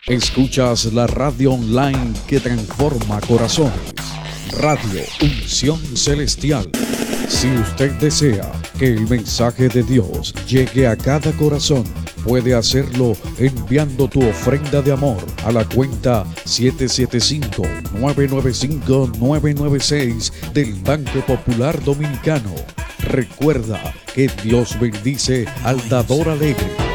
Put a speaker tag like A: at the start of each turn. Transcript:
A: Escuchas la radio online que transforma corazones. Radio Unción Celestial. Si usted desea que el mensaje de Dios llegue a cada corazón, puede hacerlo enviando tu ofrenda de amor a la cuenta 775-995-996 del Banco Popular Dominicano. Recuerda que Dios bendice al dador alegre.